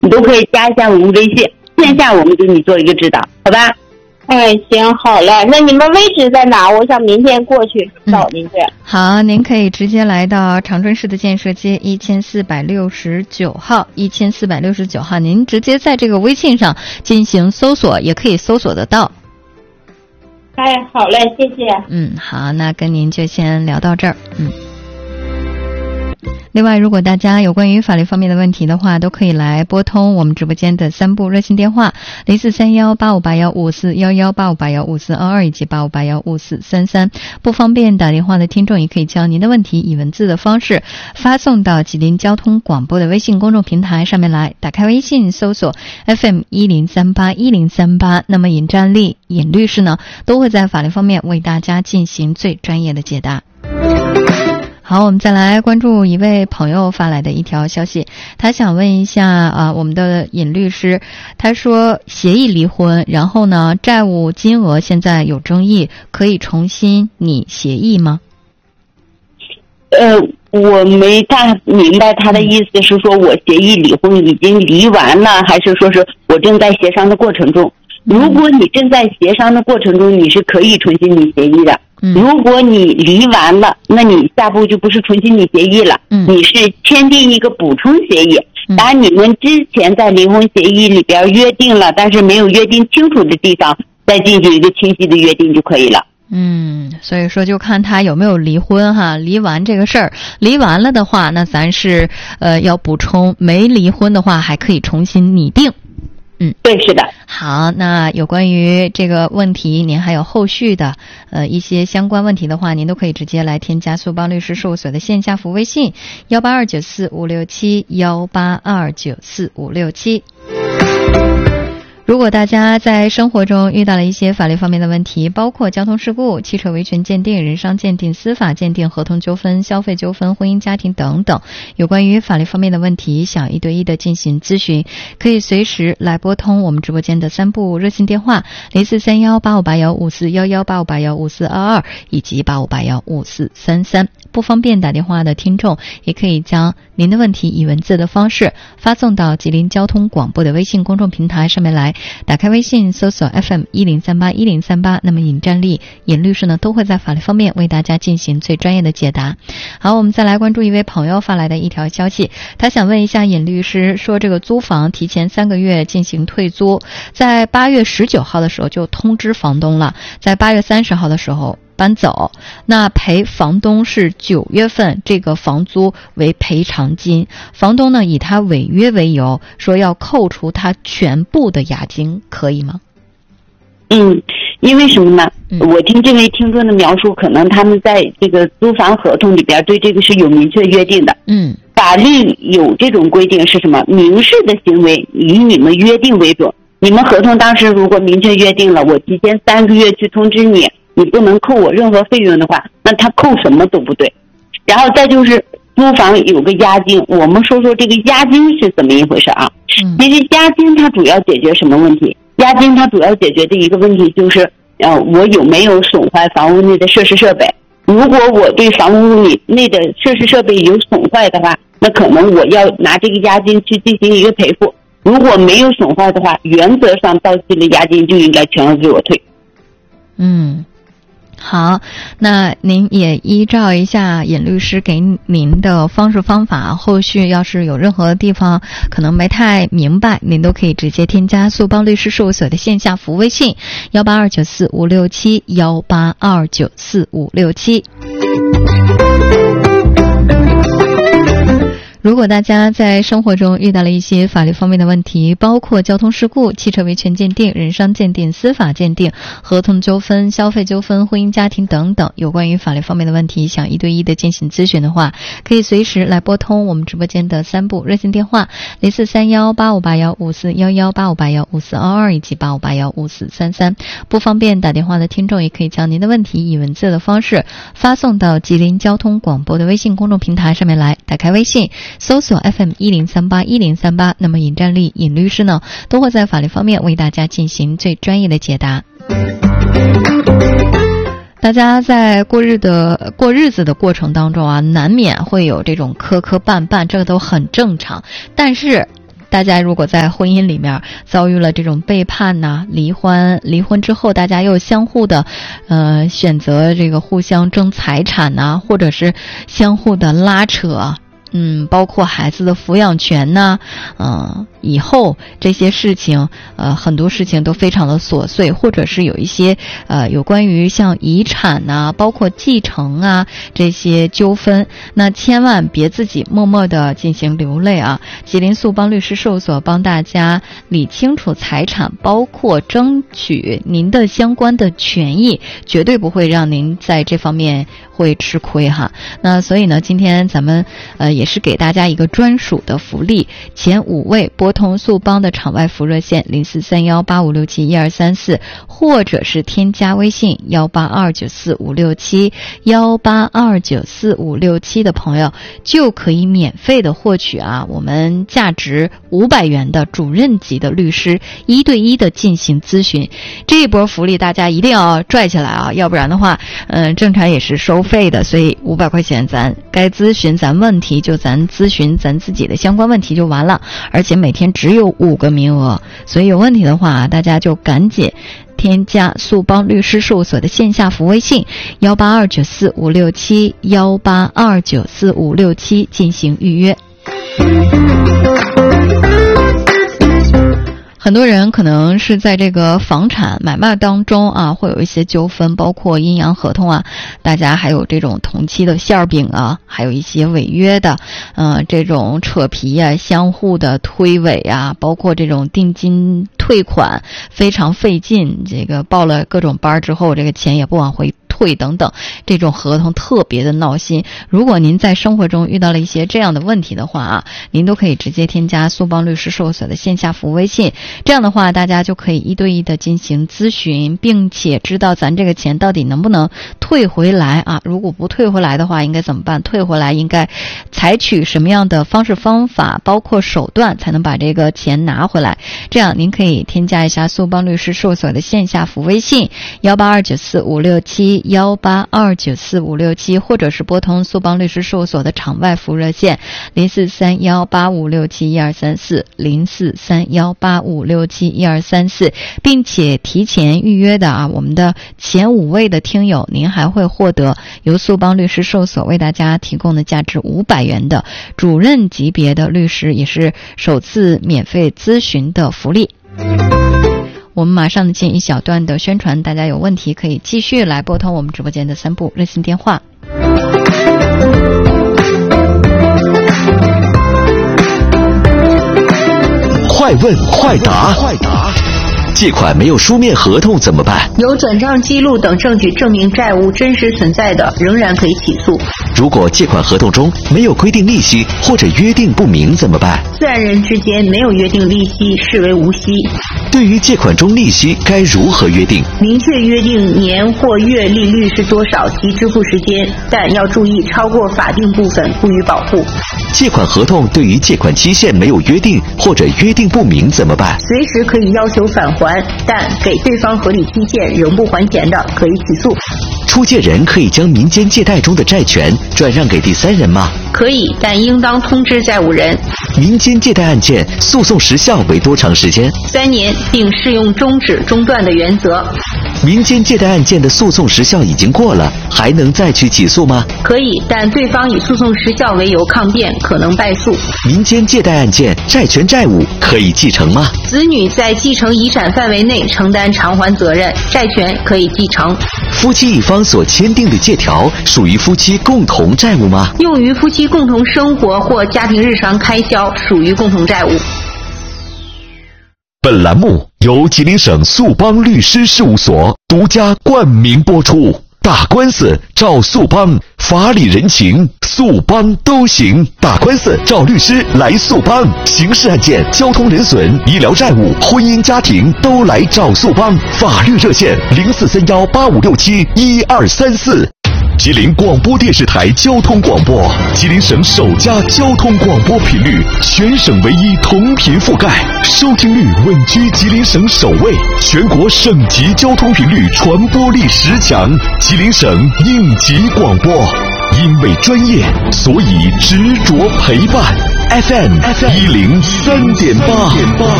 你都可以加一下我们微信，线下我们给你做一个指导，好吧？ 行，好嘞。那你们位置在哪？我想明天过去找您去。 好，您可以直接来到长春市的建设街1469号，1469号，您直接在这个微信上进行搜索，也可以搜索得到。 好嘞，谢谢。 好，那跟您就先聊到这儿。另外，如果大家有关于法律方面的问题的话，都可以来拨通我们直播间的3部热线电话：04318581541185815422以及85815433。不方便打电话的听众，也可以将您的问题以文字的方式发送到吉林交通广播的微信公众平台上面来。打开微信搜索 FM10381038，那么尹占丽、尹律师呢，都会在法律方面为大家进行最专业的解答。好，我们再来关注一位朋友发来的一条消息，他想问一下我们的尹律师，他说协议离婚，然后呢债务金额现在有争议，可以重新拟协议吗？ 我没大明白他的意思是说我协议离婚已经离完了，还是说是我正在协商的过程中？如果你正在协商的过程中，你是可以重新拟协议的。如果你离完了，那你下步就不是重新拟协议了，你是签订一个补充协议，把你们之前在离婚协议里边约定了但是没有约定清楚的地方再进行一个清晰的约定就可以了。 所以说就看他有没有离婚哈，离完这个事儿，离完了的话，那咱是要补充；没离婚的话，还可以重新拟定。 对，是的。 好，那有关于这个问题，您还有后续的一些相关问题的话，您都可以直接来添加苏邦律师事务所的线下服务微信182945567，182945567。如果大家在生活中遇到了一些法律方面的问题，包括交通事故、汽车维权鉴定、人伤鉴定、司法鉴定、合同纠纷、消费纠纷、婚姻家庭等等，有关于法律方面的问题，想1对1的进行咨询，可以随时来拨通我们直播间的3部热线电话：043185815411、85815422以及85815433。不方便打电话的听众，也可以将您的问题以文字的方式发送到吉林交通广播的微信公众平台上面来。打开微信搜索 FM10381038，那么尹占丽、尹律师呢，都会在法律方面为大家进行最专业的解答。好，我们再来关注一位朋友发来的一条消息，他想问一下尹律师，说这个租房提前3个月进行退租，在8月19号的时候就通知房东了，在8月30号的时候搬走，那赔房东是9月份这个房租为赔偿金，房东呢以他违约为由，说要扣除他全部的押金，可以吗？ 因为什么呢？我听这位听众的描述，可能他们在这个租房合同里边对这个是有明确约定的。法律有这种规定是什么？民事的行为以你们约定为准，你们合同当时如果明确约定了，我提前3个月去通知你，你不能扣我任何费用的话，那他扣什么都不对。然后再就是租房有个押金，我们说说这个押金是怎么一回事啊？其实押金它主要解决什么问题？押金它主要解决的一个问题就是我有没有损坏房屋内的设施设备。如果我对房屋内的设施设备有损坏的话，那可能我要拿这个押金去进行一个赔付。如果没有损坏的话，原则上到期的押金就应该全额给我退。 好，那您也依照一下尹律师给您的方式方法，后续要是有任何地方可能没太明白，您都可以直接添加苏邦律师事务所的线下服务微信182945567 182945567。如果大家在生活中遇到了一些法律方面的问题，包括交通事故、汽车维权鉴定、人伤鉴定、司法鉴定、合同纠纷、消费纠纷、婚姻家庭等等，有关于法律方面的问题，想1对1的进行咨询的话，可以随时来拨通我们直播间的3部热线电话：043185815411、85815422以及85815433。不方便打电话的听众，也可以将您的问题以文字的方式发送到吉林交通广播的微信公众平台上面来。打开微信搜索 FM10381038，那么尹占丽、尹律师呢，都会在法律方面为大家进行最专业的解答。大家在过日子的过程当中啊，难免会有这种磕磕绊绊，这个都很正常。但是大家如果在婚姻里面遭遇了这种背叛呐、离婚之后大家又相互的选择这个互相争财产呐，或者是相互的拉扯，包括孩子的抚养权呐，以后这些事情很多事情都非常的琐碎，或者是有一些有关于像遗产呐，包括继承啊这些纠纷，那千万别自己默默的进行流泪啊。吉林速帮律师事务所帮大家理清楚财产，包括争取您的相关的权益，绝对不会让您在这方面会吃亏哈。那所以呢，今天咱们也是给大家一个专属的福利，前5位拨通速帮的场外服务热线043185671234，或者是添加微信18294567182945567的朋友，就可以免费的获取我们价值500元的主任级的律师1对1的进行咨询。这一波福利大家一定要拽起来啊，要不然的话正常也是收费的，所以500块钱咱该咨询咱问题就咱咨询咱自己的相关问题就完了，而且每天只有5个名额，所以有问题的话大家就赶紧添加速帮律师事务所的线下服务微信182945567 进行预约。很多人可能是在这个房产买卖当中会有一些纠纷，包括阴阳合同大家还有这种同期的馅饼还有一些违约的这种扯皮相互的推诿包括这种定金退款非常费劲，这个报了各种班之后这个钱也不往回退等等，这种合同特别的闹心。如果您在生活中遇到了一些这样的问题的话您都可以直接添加速帮律师事务所的线下服务微信，这样的话大家就可以1对1的进行咨询，并且知道咱这个钱到底能不能退回来如果不退回来的话应该怎么办，退回来应该采取什么样的方式方法包括手段才能把这个钱拿回来。这样您可以添加一下速帮律师事务所的线下服务微信182945567，或者是拨通速帮律师事务所的场外服务热线043185671234 043185671234，并且提前预约的我们的前5位的听友，您还会获得由速帮律师事务所为大家提供的价值500元的主任级别的律师，也是首次免费咨询的福利。我们马上进一小段的宣传，大家有问题可以继续来拨通我们直播间的3部热线电话。 快问快答，借款没有书面合同怎么办？ 有转账记录等证据证明债务真实存在的，仍然可以起诉。 如果借款合同中没有规定利息或者约定不明怎么办？ 自然人之间没有约定利息，视为无息。 对于借款中利息该如何约定？ 明确约定年或月利率是多少及支付时间，但要注意超过法定部分不予保护。 借款合同对于借款期限没有约定或者约定不明怎么办？ 随时可以要求返还，但给对方合理期限仍不还钱的，可以起诉。 出借人可以将民间借贷中的债权转让给第三人吗？ 可以，但应当通知债务人。 民间借贷案件诉讼时效为多长时间 ？3年，并适用终止中断的原则。 民间借贷案件的诉讼时效已经过了，还能再去起诉吗？ 可以，但对方以诉讼时效为由抗辩，可能败诉。 民间借贷案件债权债务可以继承吗？ 子女在继承遗产范围内承担偿还责任，债权可以继承。 夫妻一方所签订的借条属于夫妻共同债务吗？ 用于夫妻共同生活或家庭日常开销，属于共同债务。 本栏目由吉林省速帮律师事务所独家冠名播出。打官司找速帮，法理人情速帮都行。打官司找律师来速帮，刑事案件、交通人损、医疗债务、婚姻家庭都来找速帮。法律热线043185671234。吉林广播电视台交通广播，吉林省首家交通广播频率，全省唯一同频覆盖，收听率稳居吉林省首位，全国省级交通频率传播力10强，吉林省应急广播。因为专业，所以执着陪伴。 FM 103.8。